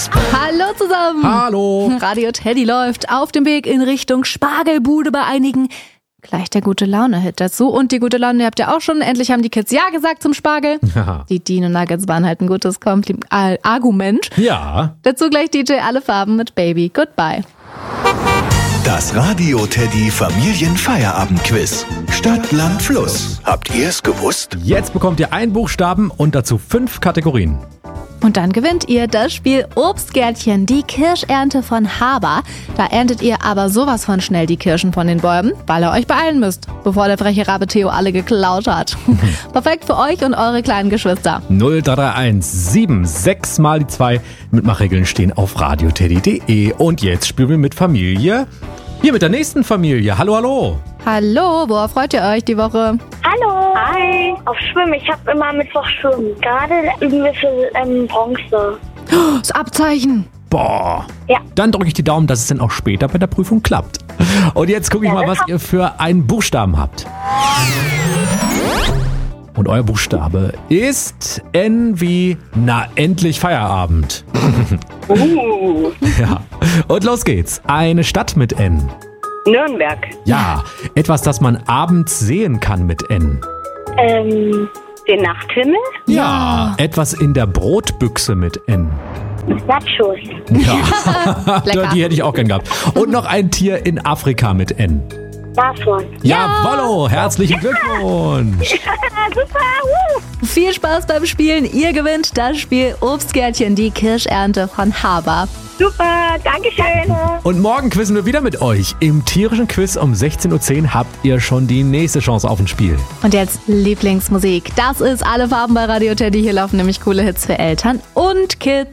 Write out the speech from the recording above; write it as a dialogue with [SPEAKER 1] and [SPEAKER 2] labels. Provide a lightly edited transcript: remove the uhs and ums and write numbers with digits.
[SPEAKER 1] Quiz.
[SPEAKER 2] Hallo zusammen.
[SPEAKER 3] Hallo.
[SPEAKER 2] Radio Teddy läuft auf dem Weg in Richtung Spargelbude bei einigen. Gleich der gute Laune-Hit dazu. Und die gute Laune, ihr habt ja auch schon. Endlich haben die Kids Ja gesagt zum Spargel.
[SPEAKER 3] Ja.
[SPEAKER 2] Die Dino-Nuggets waren halt ein gutes Argument.
[SPEAKER 3] Ja.
[SPEAKER 2] Dazu gleich DJ Alle Farben mit Baby Goodbye.
[SPEAKER 1] Das Radio Teddy Familienfeierabend-Quiz. Stadt, Land, Fluss. Habt ihr es gewusst?
[SPEAKER 3] Jetzt bekommt ihr einen Buchstaben und dazu 5 Kategorien.
[SPEAKER 2] Und dann gewinnt ihr das Spiel Obstgärtchen, die Kirschernte von Haber. Da erntet ihr aber sowas von schnell die Kirschen von den Bäumen, weil ihr euch beeilen müsst, bevor der freche Rabe Theo alle geklaut hat. Perfekt für euch und eure kleinen Geschwister.
[SPEAKER 3] 0331 76 mal die 2. Mitmachregeln stehen auf radioteddy.de. Und jetzt spielen wir mit Familie. Hier mit der nächsten Familie. Hallo, hallo.
[SPEAKER 2] Hallo, worauf freut ihr euch die Woche?
[SPEAKER 4] Hallo. Hi. Auf Schwimmen. Ich habe immer Mittwoch Schwimmen. Gerade üben wir für Bronze.
[SPEAKER 2] Das Abzeichen.
[SPEAKER 3] Boah.
[SPEAKER 4] Ja.
[SPEAKER 3] Dann drücke ich die Daumen, dass es dann auch später bei der Prüfung klappt. Und jetzt gucke ich mal, was ihr für einen Buchstaben habt. Und euer Buchstabe ist N wie, na endlich Feierabend. Ja. Und los geht's. Eine Stadt mit N.
[SPEAKER 4] Nürnberg.
[SPEAKER 3] Ja, etwas, das man abends sehen kann mit N.
[SPEAKER 4] Den Nachthimmel.
[SPEAKER 3] Ja, etwas in der Brotbüchse mit N.
[SPEAKER 4] Nachos.
[SPEAKER 3] Ja,
[SPEAKER 2] Lecker.
[SPEAKER 3] die hätte ich auch gern gehabt. Und noch ein Tier in Afrika mit N.
[SPEAKER 4] Nashorn.
[SPEAKER 3] Jawollo, herzlichen Glückwunsch.
[SPEAKER 4] Super.
[SPEAKER 2] Viel Spaß beim Spielen. Ihr gewinnt das Spiel Obstgärtchen, die Kirschernte von Haber.
[SPEAKER 4] Super. Dankeschön.
[SPEAKER 3] Und morgen quizzen wir wieder mit euch. Im tierischen Quiz um 16.10 Uhr habt ihr schon die nächste Chance auf ein Spiel.
[SPEAKER 2] Und jetzt Lieblingsmusik. Das ist Alle Farben bei Radio Teddy. Hier laufen nämlich coole Hits für Eltern und Kids.